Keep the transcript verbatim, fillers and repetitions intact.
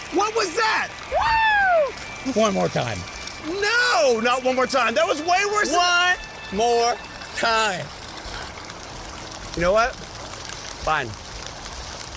What was that? Woo! One more time. No, not one more time. That was way worse. One more time. You know what? Fine.